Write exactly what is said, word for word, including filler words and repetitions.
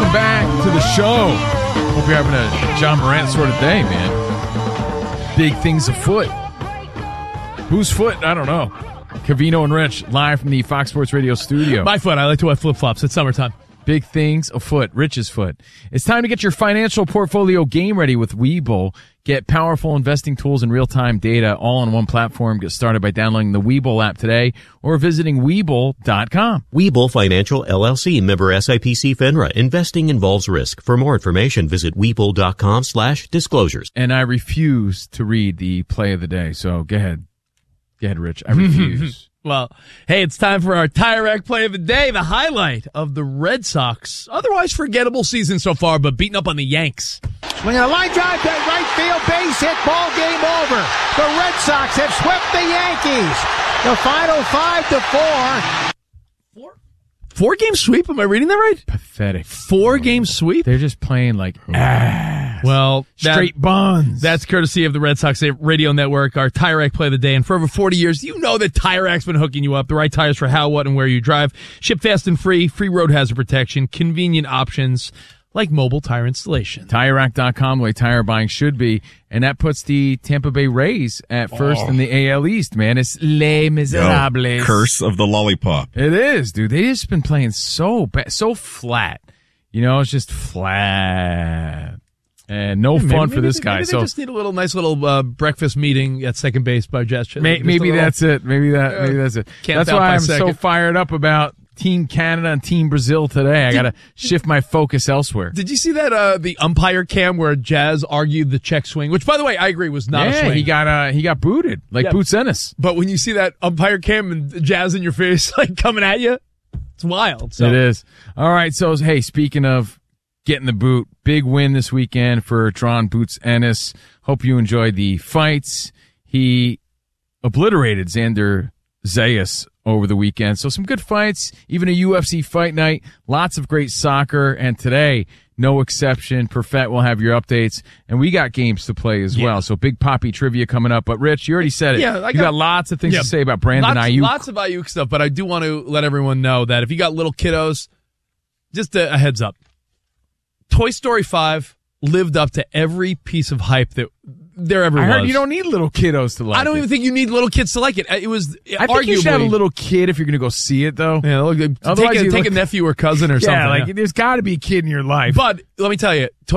welcome back to the show. Hope you're having a John Morant sort of day, man. Big things afoot. Whose foot? I don't know. Covino and Rich, live from the Fox Sports Radio studio. My foot. I like to wear flip-flops. It's summertime. Big things afoot. Rich's foot. It's time to get your financial portfolio game ready with Webull. Get powerful investing tools and real-time data all on one platform. Get started by downloading the Webull app today or visiting Webull dot com. Webull Financial, L L C, member S I P C FINRA. Investing involves risk. For more information, visit Webull dot com slash disclosures. And I refuse to read the play of the day, so go ahead. Go ahead, Rich. I refuse. Well, hey, it's time for our Tire Rack play of the day, the highlight of the Red Sox. Otherwise forgettable season so far, but beating up on the Yanks. Swinging a line drive to right field, base hit, ball game over. The Red Sox have swept the Yankees. The final five to four. Four? Four game sweep? Am I reading that right? Pathetic. Four game sweep? They're just playing like ass. Well, that, straight buns. That's courtesy of the Red Sox Radio Network, our Tire Rack play of the day. And for over forty years, you know that Tire Rack's been hooking you up. The right tires for how, what, and where you drive. Ship fast and free, free road hazard protection, convenient options like mobile tire installation. Tire Rack dot com, the way tire buying should be. And that puts the Tampa Bay Rays at first oh. in the A L East, man. It's Les Miserables. Yo, curse of the lollipop. It is, dude. They just been playing so bad, so flat. You know, it's just flat. And no yeah, maybe, fun for maybe, this guy. Maybe so they just need a little nice little uh, breakfast meeting at second base by Jazz. May, maybe little, that's it. Maybe that. uh, Maybe that's it. That's why why I'm second. so fired up about Team Canada and Team Brazil today. I got to shift my focus elsewhere. Did you see that uh, the umpire cam where Jazz argued the check swing, which by the way I agree was not yeah, a swing. he got uh, he got booted like yeah. Boots Ennis. But when you see that umpire cam and Jazz in your face like coming at you, it's wild. So. It is. All right. So hey, speaking of getting the boot, big win this weekend for Tron Boots Ennis. Hope you enjoyed the fights. He obliterated Xander Zayas over the weekend. So some good fights, even a U F C fight night, lots of great soccer, and today, no exception. Perfett will have your updates, and we got games to play as yeah. well. So big Poppy trivia coming up. But Rich, you already said it. Yeah, I you got, got lots of things yeah, to say about Brandon lots, Ayuk. Lots of Ayuk stuff, but I do want to let everyone know that if you got little kiddos, just a, a heads up. Toy Story five lived up to every piece of hype that there ever I was. heard you don't need little kiddos to like it. I don't it. even think you need little kids to like it. It was I arguably, think you should have a little kid if you're going to go see it, though. Yeah, look, Otherwise take, a, you take look, a nephew or cousin or yeah, something. Like, yeah, there's got to be a kid in your life. But let me tell you,